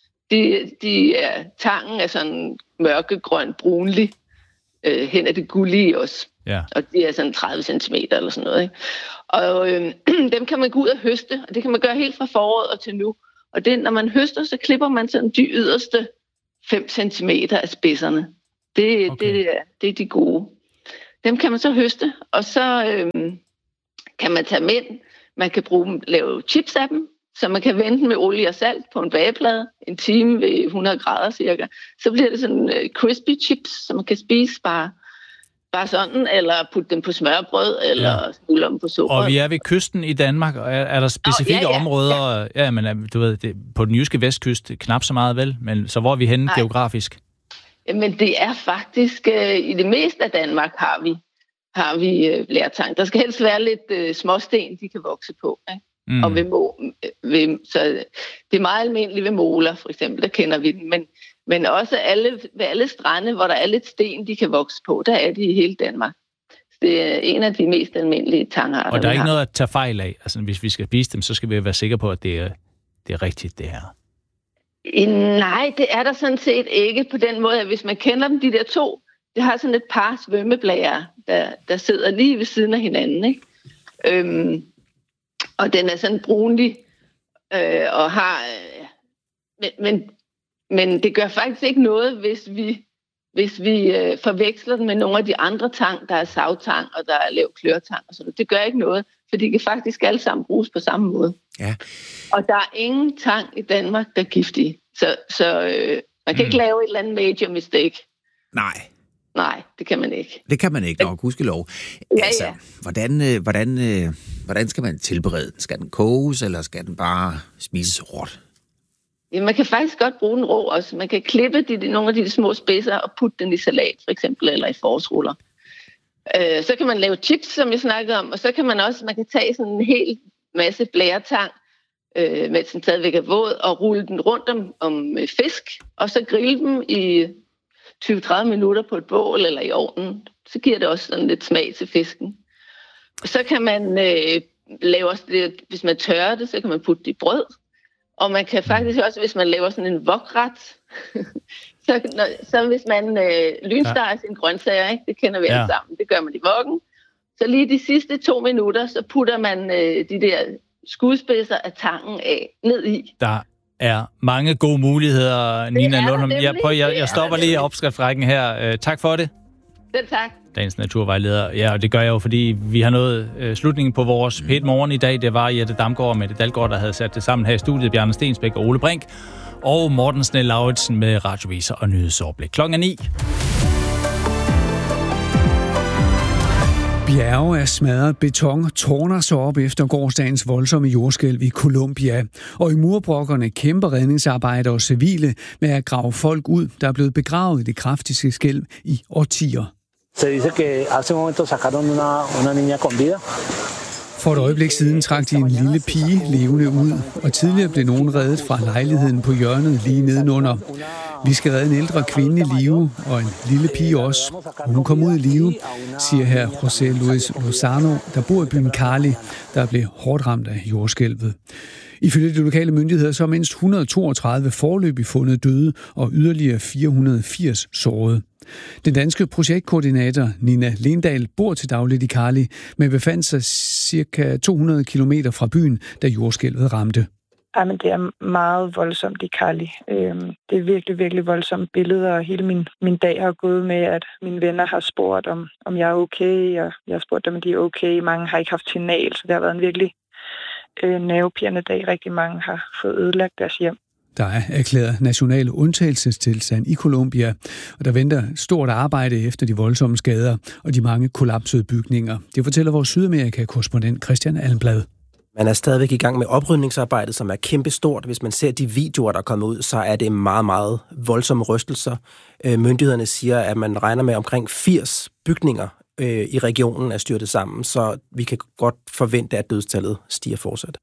Tangen er sådan mørkegrøn, brunlig, hen ad det gullige også. Ja. Og de er sådan 30 cm eller sådan noget, ikke? Og dem kan man gå ud og høste, og det kan man gøre helt fra foråret og til nu. Og det, når man høster, så klipper man sådan de yderste 5 cm af spidserne. Det er de gode. Dem kan man så høste, og så kan man tage dem ind. Man kan lave chips af dem, så man kan vende med olie og salt på en bageplade, en time ved 100 grader cirka. Så bliver det sådan crispy chips, som man kan spise bare sådan, eller putte dem på smørbrød, eller smuldre dem på sukker. Og vi er ved kysten i Danmark, og er der specifikke områder, men du ved, det, på den jyske vestkyst, knap så meget vel, men så hvor er vi henne geografisk? Men det er faktisk, i det meste af Danmark har vi blærtang. Der skal helst være lidt småsten, de kan vokse på, ikke? Og så det er meget almindeligt ved moler, for eksempel, der kender vi den, men også ved alle strande, hvor der er lidt sten, de kan vokse på, der er de i hele Danmark. Det er en af de mest almindelige tangarter. Og der er ikke noget at tage fejl af. Altså, hvis vi skal spise dem, så skal vi være sikre på, at det er rigtigt, det her. Nej, det er der sådan set ikke på den måde, at hvis man kender dem, de der 2, det har sådan et par svømmeblærer, der sidder lige ved siden af hinanden, ikke? Og den er sådan brunlig, og har... Men det gør faktisk ikke noget, hvis vi forveksler den med nogle af de andre tang, der er savtang, og der er lav klørtang og sådan noget. Det gør ikke noget, for de kan faktisk alle sammen bruges på samme måde. Ja. Og der er ingen tang i Danmark, der er giftige. Så man kan ikke lave et eller andet major mistake. Nej, det kan man ikke. Det kan man ikke, nok, gudskelov. Altså, hvordan skal man tilberede den? Skal den koges, eller skal den bare spises råt? Ja, man kan faktisk godt bruge den rå også. Man kan klippe nogle af de små spidser og putte den i salat, for eksempel, eller i forårsruller. Så kan man lave chips, som jeg snakkede om, og så kan man kan tage sådan en hel masse blæretang, mens den stadigvæk er våd, og rulle den rundt om fisk, og så grille dem i 20-30 minutter på et bål eller i ovnen. Så giver det også sådan lidt smag til fisken. Og så kan man lave også det, hvis man tørrer det, så kan man putte det i brød. Og man kan faktisk også, hvis man laver sådan en wokret, så hvis man lynsteger sine grøntsager, ikke? Det kender vi alle sammen, det gør man i wokken. Så lige de sidste 2 minutter, så putter man de der skudspidser af tangen ned i. Der er mange gode muligheder, Nina Lundholm. Jeg stopper lige opskriftsrækken her. Tak for det. Selv tak. Dagens naturvejleder. Ja, og det gør jeg jo, fordi vi har nået slutningen på vores P1 Morgen i dag. Det var Jette Damgaard og Mette Dalgaard, der havde sat det sammen her i studiet. Bjarne Stensbæk og Ole Brink. Og Morten Snell Lauritsen med radioviser og nyhedsoverblik. 9:00. Bjerge af smadret beton tårner sig op efter gårsdagens voldsomme jordskælv i Colombia. Og i murbrokkerne kæmper redningsarbejdere og civile med at grave folk ud, der er blevet begravet i det kraftigste skælv i årtier. Se dice que hace un momento sacaron una niña con vida. For et øjeblik siden trak de en lille pige levende ud, og tidligere blev nogen reddet fra lejligheden på hjørnet lige nedenunder. Vi skal redde en ældre kvinde i live, og en lille pige også. Hun kom ud i live, siger her José Luis Lozano, der bor i byen Cali, der blev hårdt ramt af jordskælvet. Ifølge de lokale myndigheder så er mindst 132 foreløbig fundet døde, og yderligere 480 sårede. Den danske projektkoordinator Nina Lindahl bor til dagligt i Cali, men befandt sig cirka 200 kilometer fra byen, da jordskælvet ramte. Men det er meget voldsomt i Cali. Det er virkelig, virkelig voldsomme billeder, og hele min dag har gået med, at mine venner har spurgt, om jeg er okay, og jeg har spurgt dem, om de er okay. Mange har ikke haft signal, så det har været en virkelig nervepirrende dag. Rigtig mange har fået ødelagt deres hjem. Der er erklæret national undtagelsestilstand i Colombia, og der venter stort arbejde efter de voldsomme skader og de mange kollapsede bygninger. Det fortæller vores Sydamerika-korrespondent Christian Almblad. Man er stadigvæk i gang med oprydningsarbejdet, som er kæmpestort. Hvis man ser de videoer, der er kommet ud, så er det meget, meget voldsomme rystelser. Myndighederne siger, at man regner med omkring 80 bygninger i regionen er styrtet sammen, så vi kan godt forvente, at dødstallet stiger fortsat.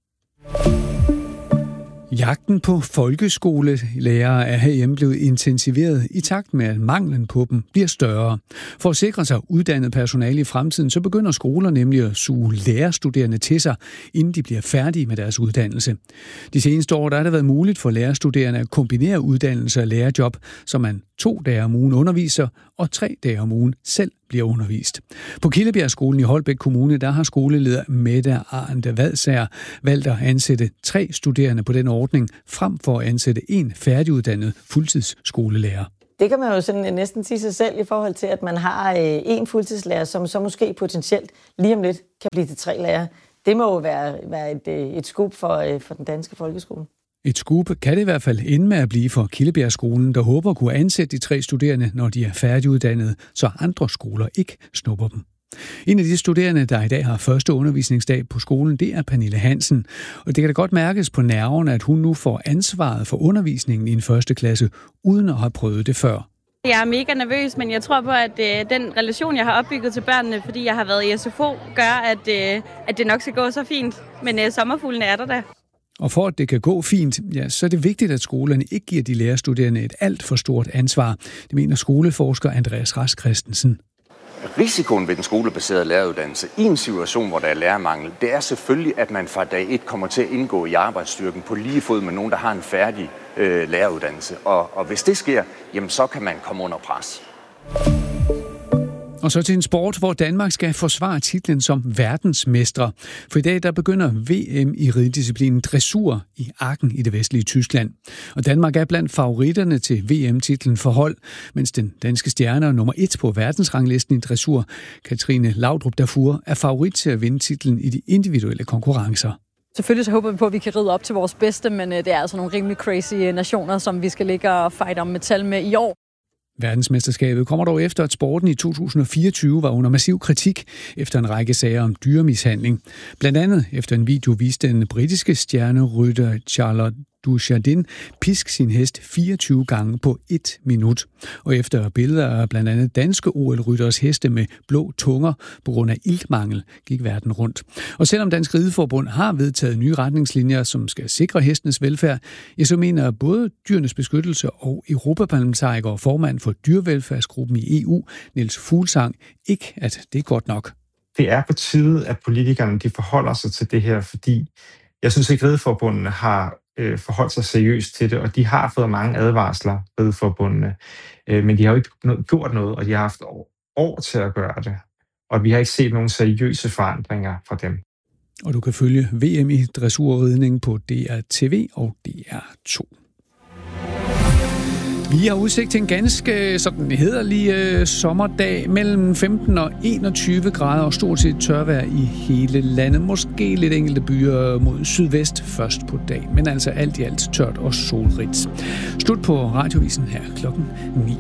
Jagten på folkeskolelærere er herhjemme blevet intensiveret i takt med, at manglen på dem bliver større. For at sikre sig uddannet personale i fremtiden, så begynder skoler nemlig at suge lærerstuderende til sig, inden de bliver færdige med deres uddannelse. De seneste år der har det været muligt for lærerstuderende at kombinere uddannelse og lærerjob, så man 2 dage om ugen underviser, og 3 dage om ugen selv bliver undervist. På Kildebjergskolen i Holbæk Kommune, der har skoleleder Mette Arndt Vadsager valgt at ansætte 3 studerende på den ordning, frem for at ansætte en færdiguddannet fuldtidsskolelærer. Det kan man jo sådan næsten sige sig selv i forhold til, at man har en fuldtidslærer, som så måske potentielt lige om lidt kan blive til 3 lærere. Det må jo være et scoop for den danske folkeskole. Et scoop kan det i hvert fald ende med at blive for Kildebjergskolen, der håber at kunne ansætte de 3 studerende, når de er færdiguddannede, så andre skoler ikke snupper dem. En af de studerende, der i dag har første undervisningsdag på skolen, det er Pernille Hansen. Og det kan da godt mærkes på nerverne, at hun nu får ansvaret for undervisningen i en første klasse, uden at have prøvet det før. Jeg er mega nervøs, men jeg tror på, at den relation, jeg har opbygget til børnene, fordi jeg har været i SFO, gør, at det nok skal gå så fint. Men sommerfuglene er der. Og for at det kan gå fint, ja, så er det vigtigt, at skolerne ikke giver de lærerstuderende et alt for stort ansvar. Det mener skoleforsker Andreas Rask Christensen. Risikoen ved den skolebaserede læreruddannelse i en situation, hvor der er lærermangel, det er selvfølgelig, at man fra dag 1 kommer til at indgå i arbejdsstyrken på lige fod med nogen, der har en færdig læreruddannelse. Og hvis det sker, jamen så kan man komme under pres. Og så til en sport, hvor Danmark skal forsvare titlen som verdensmestre. For i dag der begynder VM i riddisciplinen dressur i Aachen i det vestlige Tyskland. Og Danmark er blandt favoritterne til VM-titlen for hold, mens den danske stjerne er nummer 1 på verdensranglisten i dressur, Katrine Laudrup Darfur, er favorit til at vinde titlen i de individuelle konkurrencer. Selvfølgelig så håber vi på, at vi kan ride op til vores bedste, men det er altså nogle rimelig crazy nationer, som vi skal ligge og fight om metal med i år. Verdensmesterskabet kommer dog efter, at sporten i 2024 var under massiv kritik efter en række sager om dyremishandling. Blandt andet efter en video viste den britiske stjernerytter Charlotte Dujardin pisk sin hest 24 gange på 1 minut. Og efter billeder af blandt andet danske OL-rytteres heste med blå tunger på grund af iltmangel gik verden rundt. Og selvom Dansk Rideforbund har vedtaget nye retningslinjer, som skal sikre hestenes velfærd, så mener både Dyrenes Beskyttelse og Europaparlamentariker og formand for dyrevelfærdsgruppen i EU, Niels Fuglsang, ikke, at det er godt nok. Det er på tide, at politikerne de forholder sig til det her, fordi jeg synes ikke, Rideforbundene har forholdt sig seriøst til det, og de har fået mange advarsler, Rideforbundene, men de har jo ikke gjort noget, og de har haft år til at gøre det, og vi har ikke set nogen seriøse forandringer fra dem. Og du kan følge VM i dressurridning på DR TV og DR2. Vi har udsigt til en ganske sådan hederlig sommerdag mellem 15 og 21 grader og stort set tørvejr i hele landet. Måske lidt enkelte byer mod sydvest først på dag, men altså alt i alt tørt og solrigt. Slut på Radiovisen her klokken 9.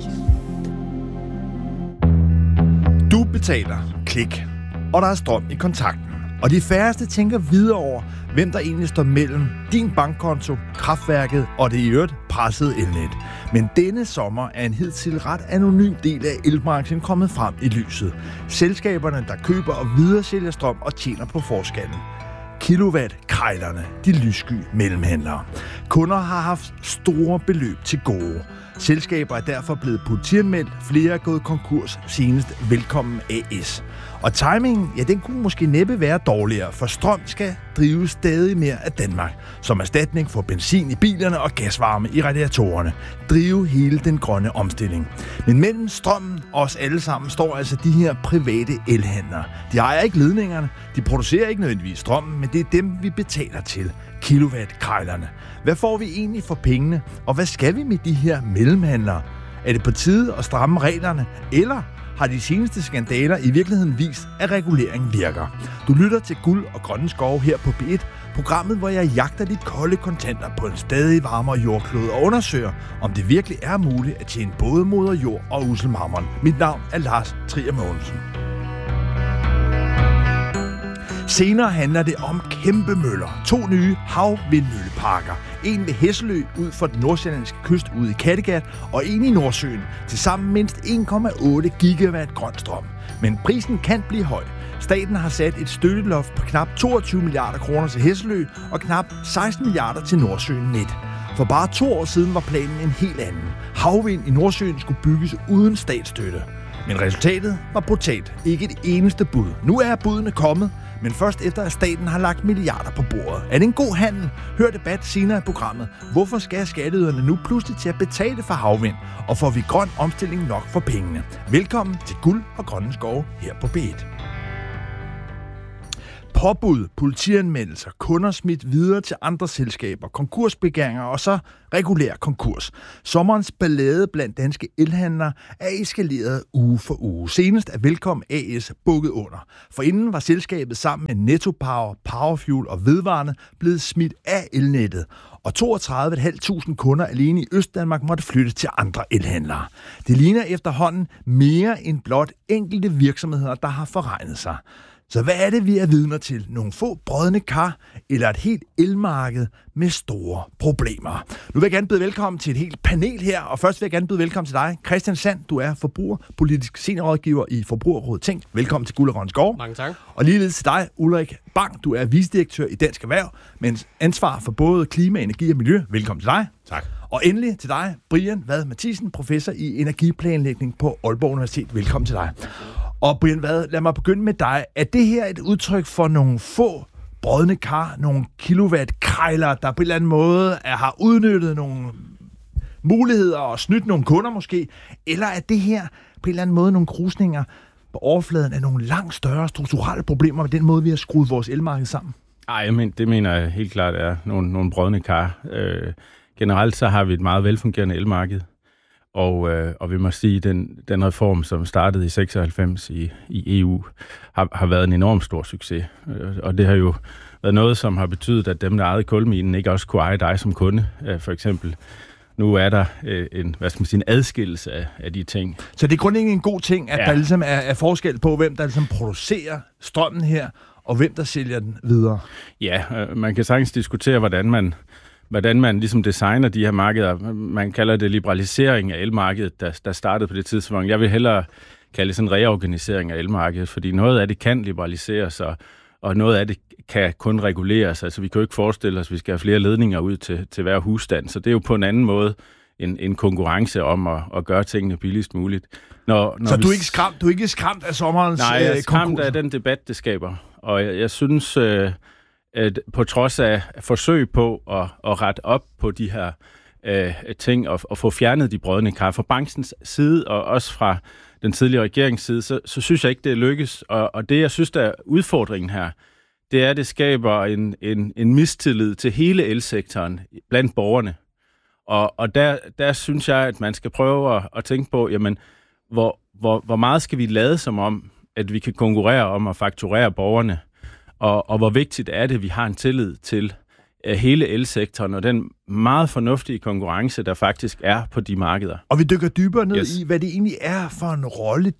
Du betaler. Klik. Og der er strøm i kontakten. Og de færreste tænker videre over, hvem der egentlig står mellem din bankkonto, kraftværket og det i øvrigt pressede elnet. Men denne sommer er en hidtil ret anonym del af elbranchen kommet frem i lyset. Selskaberne, der køber og videresælger strøm og tjener på forskellen. Kilowatt-krejlerne, de lyssky mellemhandlere. Kunder har haft store beløb til gode. Selskaber er derfor blevet politianmeldt, flere er gået konkurs, senest Velkommen AS. Og timingen, ja, den kunne måske næppe være dårligere, for strøm skal drive stadig mere af Danmark. Som erstatning for benzin i bilerne og gasvarme i radiatorerne. Drive hele den grønne omstilling. Men mellem strømmen og os alle sammen står altså de her private elhandlere. De ejer ikke ledningerne, de producerer ikke nødvendigvis strømmen, men det er dem, vi betaler til. Kilowatt-krejlerne. Hvad får vi egentlig for pengene, og hvad skal vi med de her mellemhandlere? Er det på tide at stramme reglerne, eller har de seneste skandaler i virkeligheden vist, at regulering virker? Du lytter til Guld og Grønne Skove her på B1, programmet, hvor jeg jagter de kolde kontanter på en stadig varmere jordklode og undersøger, om det virkelig er muligt at tjene både moder jord og usselmarmeren. Mit navn er Lars Trier Mogensen. Senere handler det om kæmpe møller. 2 nye havvindmølleparker. En ved Hesselø ud for den nordsjællandske kyst ude i Kattegat, og en i Nordsøen. Tilsammen mindst 1,8 gigawatt grøn strøm. Men prisen kan blive høj. Staten har sat et støtteloft på knap 22 milliarder kroner til Hesselø og knap 16 milliarder til Nordsøen net. For bare 2 år siden var planen en helt anden. Havvind i Nordsøen skulle bygges uden statsstøtte. Men resultatet var brutalt. Ikke et eneste bud. Nu er budene kommet, men først efter at staten har lagt milliarder på bordet. Er det en god handel? Hør debat senere i programmet. Hvorfor skal skatteyderne nu pludselig til at betale for havvind? Og får vi grøn omstilling nok for pengene? Velkommen til Guld og Grønne Skove her på B1. Påbud, politianmeldelser, kunder smidt videre til andre selskaber, konkursbegæringer og så regulær konkurs. Sommerens ballade blandt danske elhandlere er eskaleret uge for uge. Senest er Velkommen AS bukket under. Forinden var selskabet sammen med Netto Power, Powerfuel og Vedvarende blevet smidt af elnettet. Og 32.500 kunder alene i Østdanmark måtte flytte til andre elhandlere. Det ligner efterhånden mere end blot enkelte virksomheder, der har forregnet sig. Så hvad er det, vi er vidner til? Nogle få brodne kar eller et helt elmarked med store problemer? Nu vil jeg gerne byde velkommen til et helt panel her, og først vil jeg gerne byde velkommen til dig, Christian Sand. Du er forbrugerpolitisk seniorrådgiver i Forbrugerrådet Tænk. Velkommen til Guld og Grønne Skove. Mange tak. Og ligeledes til dig, Ulrik Bang. Du er vicedirektør i Dansk Erhverv, med ansvar for både klima, energi og miljø. Velkommen til dig. Tak. Og endelig til dig, Brian Vad Mathisen, professor i energiplanlægning på Aalborg Universitet. Velkommen til dig. Og Brian Vad, lad mig begynde med dig. Er det her et udtryk for nogle få brodne kar, nogle kilowatt-krejler, der på en eller anden måde har udnyttet nogle muligheder og snydt nogle kunder måske? Eller er det her på en eller anden måde nogle krusninger på overfladen af nogle langt større strukturelle problemer med den måde, vi har skruet vores elmarked sammen? Ej, men det mener jeg helt klart er nogle brodne kar. Generelt så har vi et meget velfungerende elmarked. Og vi må sige, den reform, som startede i 96 i EU, har været en enorm stor succes. Og det har jo været noget, som har betydet, at dem, der ejede kulminen, ikke også kunne eje dig som kunde, for eksempel. Nu er der en adskillelse af de ting. Så det er grundlæggende en god ting, at der ligesom er forskel på, hvem der ligesom producerer strømmen her, og hvem der sælger den videre. Ja, man kan sagtens diskutere, hvordan man ligesom designer de her markeder. Man kalder det liberalisering af elmarkedet, der startede på det tidspunkt. Jeg vil hellere kalde det sådan reorganisering af elmarkedet, fordi noget af det kan liberaliseres, og noget af det kan kun reguleres. Altså vi kan jo ikke forestille os, at vi skal have flere ledninger ud til hver husstand. Så det er jo på en anden måde en konkurrence om at gøre tingene billigst muligt. Så du er ikke skræmt af sommerens konkurs? Nej, jeg er skræmt af den debat, det skaber. Og jeg synes... at på trods af forsøg på at rette op på de her ting og få fjernet de brodne kar fra branchens side og også fra den tidligere regerings side, så synes jeg ikke, det lykkes. Og det, jeg synes, der er udfordringen her, det er, at det skaber en mistillid til hele elsektoren blandt borgerne. Og der synes jeg, at man skal prøve at tænke på, jamen, hvor meget skal vi lade som om, at vi kan konkurrere om at fakturere borgerne, og hvor vigtigt er det, at vi har en tillid til hele elsektoren og den meget fornuftige konkurrence, der faktisk er på de markeder. Og vi dykker dybere ned i, hvad det egentlig er for en rolle,